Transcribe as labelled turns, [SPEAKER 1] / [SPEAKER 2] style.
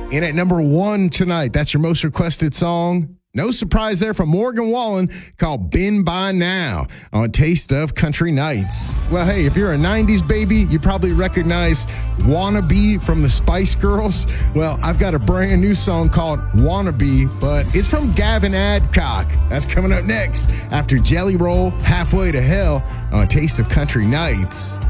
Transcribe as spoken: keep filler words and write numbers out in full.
[SPEAKER 1] In at number one tonight, that's your most requested song. No surprise there from Morgan Wallen, called Been By Now on Taste of Country Nights. Well, hey, if you're a nineties baby, you probably recognize Wannabe from the Spice Girls. Well, I've got a brand new song called Wannabe, but it's from Gavin Adcock. That's coming up next after Jelly Roll, Halfway to Hell on Taste of Country Nights.